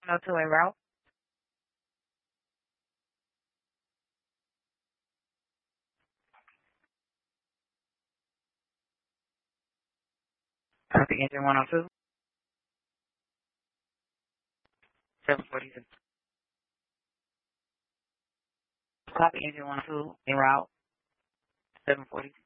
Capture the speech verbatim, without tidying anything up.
No two-way route. Copy engine one oh two. seven forty-six. Copy engine one oh two en route. seven forty.